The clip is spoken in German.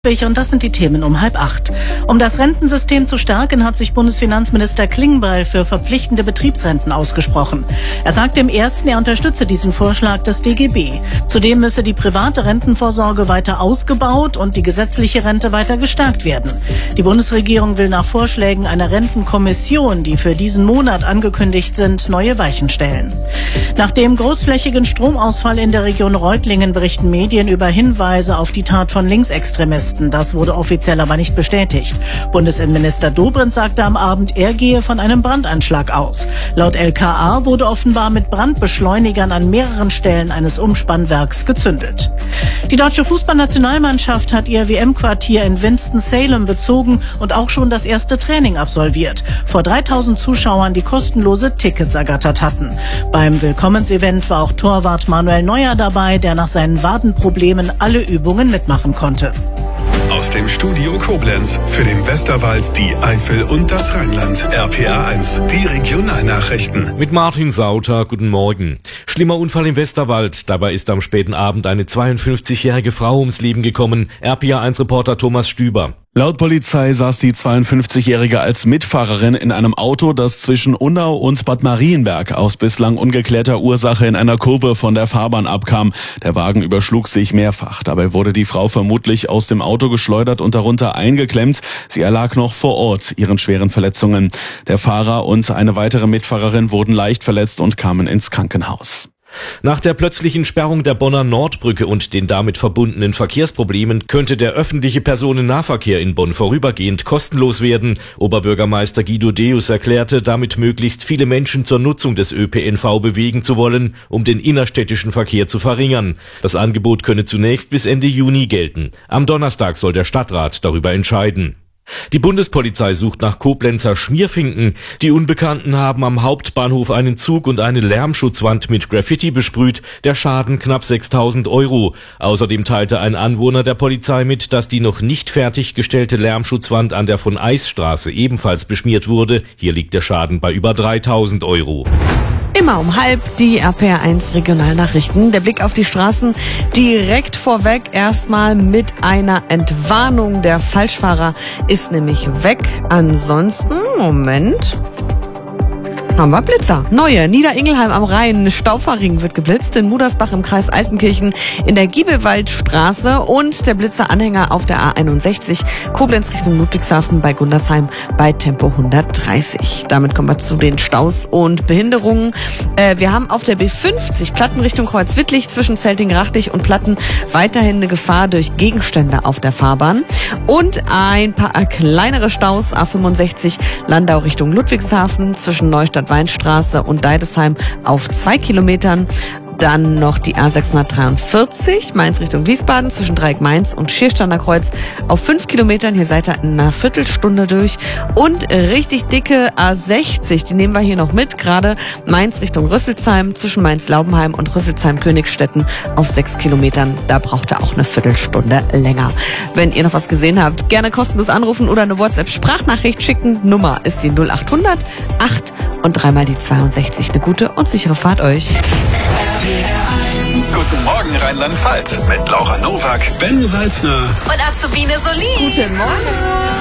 Und das sind die Themen um 7:30. Um das Rentensystem zu stärken, hat sich Bundesfinanzminister Klingbeil für verpflichtende Betriebsrenten ausgesprochen. Er sagte im Ersten, er unterstütze diesen Vorschlag des DGB. Zudem müsse die private Rentenvorsorge weiter ausgebaut und die gesetzliche Rente weiter gestärkt werden. Die Bundesregierung will nach Vorschlägen einer Rentenkommission, die für diesen Monat angekündigt sind, neue Weichen stellen. Nach dem großflächigen Stromausfall in der Region Reutlingen berichten Medien über Hinweise auf die Tat von Linksextremisten. Das wurde offiziell aber nicht bestätigt. Bundesinnenminister Dobrindt sagte am Abend, er gehe von einem Brandanschlag aus. Laut LKA wurde offenbar mit Brandbeschleunigern an mehreren Stellen eines Umspannwerks gezündelt. Die deutsche Fußballnationalmannschaft hat ihr WM-Quartier in Winston-Salem bezogen und auch schon das erste Training absolviert. Vor 3000 Zuschauern, die kostenlose Tickets ergattert hatten. Beim Willkommensevent war auch Torwart Manuel Neuer dabei, der nach seinen Wadenproblemen alle Übungen mitmachen konnte. Aus dem Studio Koblenz für den Westerwald, die Eifel und das Rheinland. RPA1, die Regionalnachrichten. Mit Martin Sauter, guten Morgen. Schlimmer Unfall im Westerwald. Dabei ist am späten Abend eine 52-jährige Frau ums Leben gekommen. RPA1-Reporter Thomas Stüber. Laut Polizei saß die 52-Jährige als Mitfahrerin in einem Auto, das zwischen Unnau und Bad Marienberg aus bislang ungeklärter Ursache in einer Kurve von der Fahrbahn abkam. Der Wagen überschlug sich mehrfach. Dabei wurde die Frau vermutlich aus dem Auto geschleudert und darunter eingeklemmt. Sie erlag noch vor Ort ihren schweren Verletzungen. Der Fahrer und eine weitere Mitfahrerin wurden leicht verletzt und kamen ins Krankenhaus. Nach der plötzlichen Sperrung der Bonner Nordbrücke und den damit verbundenen Verkehrsproblemen könnte der öffentliche Personennahverkehr in Bonn vorübergehend kostenlos werden. Oberbürgermeister Guido Deus erklärte, damit möglichst viele Menschen zur Nutzung des ÖPNV bewegen zu wollen, um den innerstädtischen Verkehr zu verringern. Das Angebot könne zunächst bis Ende Juni gelten. Am Donnerstag soll der Stadtrat darüber entscheiden. Die Bundespolizei sucht nach Koblenzer Schmierfinken. Die Unbekannten haben am Hauptbahnhof einen Zug und eine Lärmschutzwand mit Graffiti besprüht. Der Schaden knapp 6.000 €. Außerdem teilte ein Anwohner der Polizei mit, dass die noch nicht fertiggestellte Lärmschutzwand an der von Eisstraße ebenfalls beschmiert wurde. Hier liegt der Schaden bei über 3.000 €. Immer um 7:30 die RPA1 Regionalnachrichten. Der Blick auf die Straßen direkt vorweg erstmal mit einer Entwarnung. Der Falschfahrer ist nämlich weg. Ansonsten, Moment, haben wir Blitzer. Neue. Niederingelheim am Rhein. Stauferring wird geblitzt. In Mudersbach im Kreis Altenkirchen in der Giebelwaldstraße. Und der Blitzeranhänger auf der A61. Koblenz Richtung Ludwigshafen bei Gundersheim bei Tempo 130. Damit kommen wir zu den Staus und Behinderungen. Wir haben auf der B50 Platten Richtung Kreuzwittlich zwischen Zelting-Rachtig und Platten weiterhin eine Gefahr durch Gegenstände auf der Fahrbahn. Und ein paar kleinere Staus. A65 Landau Richtung Ludwigshafen zwischen Neustadt-Weinstraße und Deidesheim auf 2 Kilometern. Dann noch die A643, Mainz Richtung Wiesbaden, zwischen Dreieck Mainz und Schiersteiner Kreuz auf 5 Kilometern. Hier seid ihr in einer Viertelstunde durch. Und richtig dicke A60, die nehmen wir hier noch mit. Gerade Mainz Richtung Rüsselsheim, zwischen Mainz-Laubenheim und Rüsselsheim-Königstetten auf 6 Kilometern. Da braucht ihr auch eine Viertelstunde länger. Wenn ihr noch was gesehen habt, gerne kostenlos anrufen oder eine WhatsApp-Sprachnachricht schicken. Nummer ist die 0800 8 und 3 die 62. Eine gute und sichere Fahrt euch. Guten Morgen Rheinland-Pfalz mit Laura Nowak, Ben Salzner und Azubine Solin. Guten Morgen.